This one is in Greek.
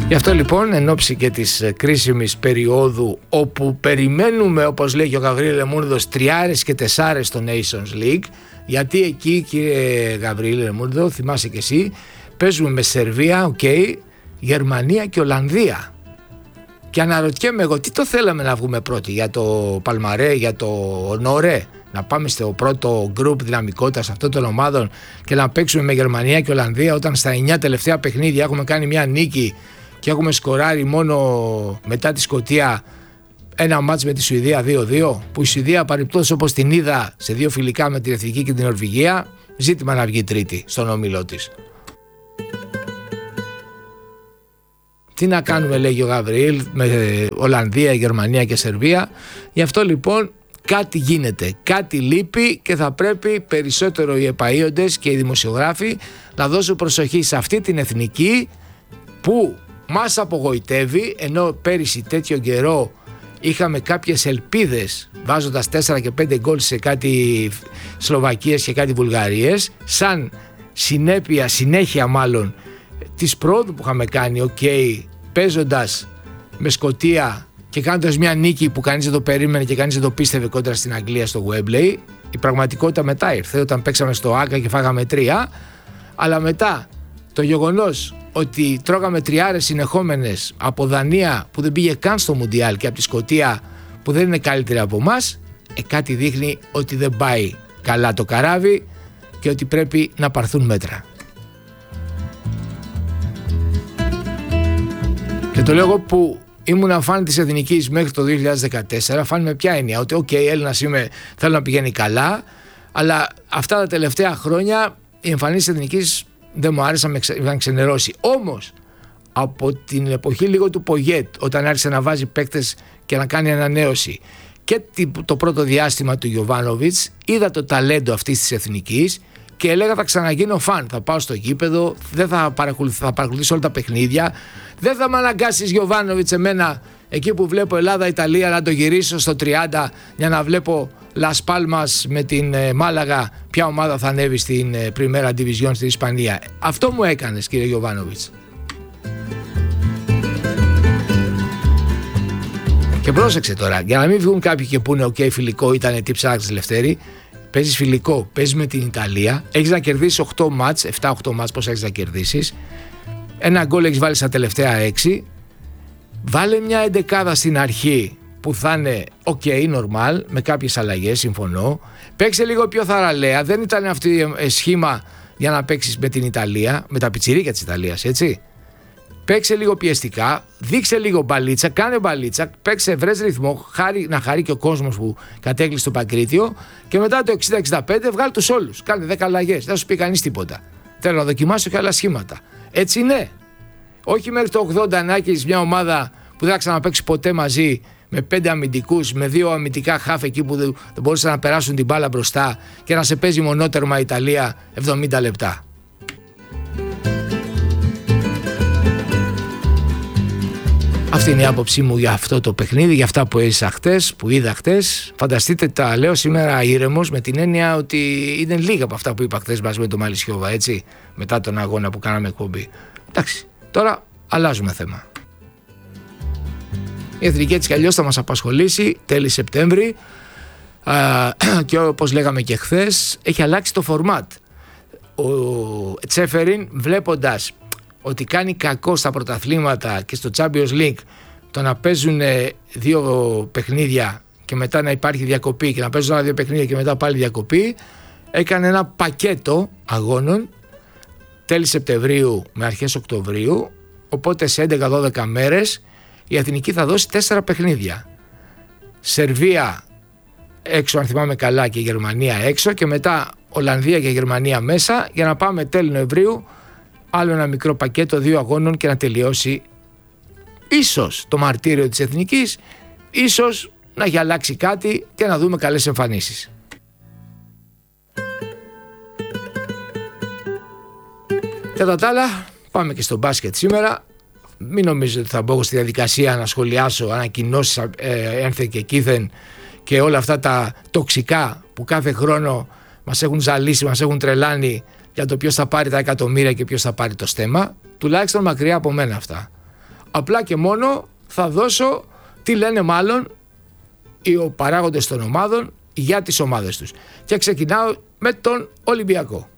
Γι' αυτό λοιπόν, εν ώψη και της κρίσιμης περίοδου, όπου περιμένουμε, όπως λέει και ο Γαβρίλ Λεμούρδος, 3 και 4 στο Nations League, γιατί εκεί, κύριε Γαβρίλ Λεμούρδο, θυμάσαι και εσύ, παίζουμε με Σερβία, Γερμανία και Ολλανδία. Και αναρωτιέμαι εγώ, τι το θέλαμε να βγούμε πρώτοι, για το Παλμαρέ, για το Ονορέ, να πάμε στο πρώτο γκρουπ δυναμικότητας αυτών των ομάδων και να παίξουμε με Γερμανία και Ολλανδία, όταν στα 9 τελευταία παιχνίδια έχουμε κάνει μια νίκη και έχουμε σκοράρει μόνο μετά τη Σκωτία ένα μάτς με τη Σουηδία 2-2, που η Σουηδία παρεπτώσει, όπως την είδα σε 2 φιλικά με την Εθνική και την Νορβηγία, ζήτημα να βγει τρίτη στον όμιλό της. Τι να κάνουμε, λέγει ο Γαβριήλ, με Ολλανδία, Γερμανία και Σερβία. Γι' αυτό λοιπόν κάτι γίνεται, κάτι λείπει και θα πρέπει περισσότερο οι επαΐοντες και οι δημοσιογράφοι να δώσουν προσοχή σε αυτή την εθνική που μας απογοητεύει, ενώ πέρυσι τέτοιο καιρό είχαμε κάποιες ελπίδες βάζοντας 4 και 5 γκολ σε κάτι Σλοβακίες και κάτι Βουλγαρίες, σαν συνέχεια μάλλον της πρόοδου που είχαμε κάνει, παίζοντας με Σκωτία και κάνοντας μια νίκη που κανείς δεν το περίμενε και κανείς δεν το πίστευε κόντρα στην Αγγλία στο Wembley. Η πραγματικότητα μετά ήρθε όταν παίξαμε στο Άκα και φάγαμε 3, αλλά μετά το γεγονός ότι τρώγαμε 3 συνεχόμενες από Δανία που δεν πήγε καν στο Μουντιάλ και από τη Σκωτία που δεν είναι καλύτερη από εμάς, κάτι δείχνει ότι δεν πάει καλά το καράβι και ότι πρέπει να πάρθουν μέτρα. Και το λέω εγώ που ήμουν φαν της Εθνικής μέχρι το 2014, φαν με ποια έννοια, ότι Έλληνας είμαι, θέλω να πηγαίνει καλά, αλλά αυτά τα τελευταία χρόνια η εμφανίση της Εθνικής δεν μου άρεσε, με είχαν ξενερώσει. Όμως από την εποχή λίγο του Πογέτ, όταν άρχισε να βάζει παίκτες και να κάνει ανανέωση, και το πρώτο διάστημα του Γιοβάνοβιτς, είδα το ταλέντο αυτής της Εθνικής και έλεγα θα ξαναγίνω φαν, θα πάω στο γήπεδο, θα παρακολουθήσω όλα τα παιχνίδια, δεν θα με αναγκάσεις Γιοβάνοβιτς εμένα εκεί που βλέπω Ελλάδα-Ιταλία να το γυρίσω στο 30 για να βλέπω Λας Πάλμας με την Μάλαγα ποια ομάδα θα ανέβει στην Πριμέρα Division στην Ισπανία. Αυτό μου έκανες, κύριε Γιοβάνοβιτς. Και πρόσεξε τώρα, για να μην βγουν κάποιοι και πούνε φιλικό ήταν τι ψάχνεις Λευτέρη, παίζεις φιλικό, παίζεις με την Ιταλία, έχεις να κερδίσεις 8 μάτς, 7-8 μάτς πώς έχεις να κερδίσεις, ένα γκολ έχεις βάλει στα τελευταία 6, βάλε μια εντεκάδα στην αρχή που θα είναι normal, με κάποιες αλλαγές, συμφωνώ, παίξε λίγο πιο θαραλέα, δεν ήταν αυτό σχήμα για να παίξεις με την Ιταλία, με τα πιτσιρίκια της Ιταλίας, έτσι. Παίξε λίγο πιεστικά, δείξε λίγο μπαλίτσα, κάνε μπαλίτσα, παίξε, βρες ρυθμό, να χαρεί και ο κόσμος που κατέκλεισε το Παγκρίτιο και μετά το 60-65 βγάλει τους όλους. Κάνε 10 αλλαγές, δεν σου πει κανείς τίποτα. Θέλω να δοκιμάσω και άλλα σχήματα. Έτσι είναι. Όχι μέχρι το 80 να έχεις μια ομάδα που δεν θα ξαναπαίξει ποτέ μαζί με 5 αμυντικούς, με 2 αμυντικά χαφ εκεί που δεν μπορούσαν να περάσουν την μπάλα μπροστά και να σε παίζει μονότερμα Ιταλία 70 λεπτά. Αυτή είναι η άποψή μου για αυτό το παιχνίδι, για αυτά που έζησα χτες, που είδα χτες. Φανταστείτε, τα λέω σήμερα ήρεμος με την έννοια ότι είναι λίγα από αυτά που είπα χτες μαζί με τον Μαλισιώβα, έτσι, μετά τον αγώνα που κάναμε εκπομπή. Εντάξει, τώρα αλλάζουμε θέμα. Η Εθνική έτσι κι αλλιώς θα μας απασχολήσει τέλη Σεπτέμβρη και όπως λέγαμε και χθες, έχει αλλάξει το φορμάτ. Ο Τσέφεριν, βλέποντας ότι κάνει κακό στα πρωταθλήματα και στο Champions League το να παίζουν 2 παιχνίδια και μετά να υπάρχει διακοπή και να παίζουν άλλα 2 παιχνίδια και μετά πάλι διακοπή, έκανε ένα πακέτο αγώνων τέλη Σεπτεμβρίου με αρχές Οκτωβρίου, οπότε σε 11-12 μέρες η Εθνική θα δώσει 4 παιχνίδια. Σερβία έξω αν θυμάμαι καλά και Γερμανία έξω και μετά Ολλανδία και Γερμανία μέσα για να πάμε τέλη Νοεμβρίου άλλο ένα μικρό πακέτο 2 αγώνων και να τελειώσει ίσως το μαρτύριο της Εθνικής, ίσως να έχει αλλάξει κάτι και να δούμε καλές εμφανίσεις. Κατά τα άλλα, πάμε και στο μπάσκετ σήμερα. Μην νομίζετε ότι θα μπω στη διαδικασία να σχολιάσω ανακοινώσεις ένθεν και κήθεν και όλα αυτά τα τοξικά που κάθε χρόνο μας έχουν ζαλίσει, μας έχουν τρελάνει για το ποιος θα πάρει τα εκατομμύρια και ποιος θα πάρει το στέμμα. Τουλάχιστον μακριά από μένα αυτά. Απλά και μόνο θα δώσω τι λένε μάλλον οι παράγοντες των ομάδων για τις ομάδες τους. Και ξεκινάω με τον Ολυμπιακό.